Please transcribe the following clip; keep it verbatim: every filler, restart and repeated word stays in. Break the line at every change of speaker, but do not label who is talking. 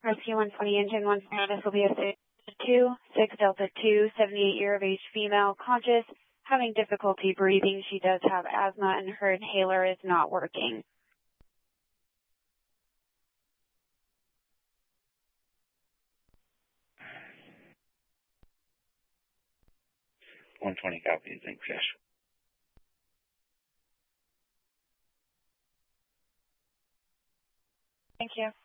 Rescue one twenty engine one four, this will be a two, six Delta two, seventy-eight year of age female, conscious, having difficulty breathing. She does have asthma and her inhaler is not working.
one twenty copies, thanks, Ash.
Thank you.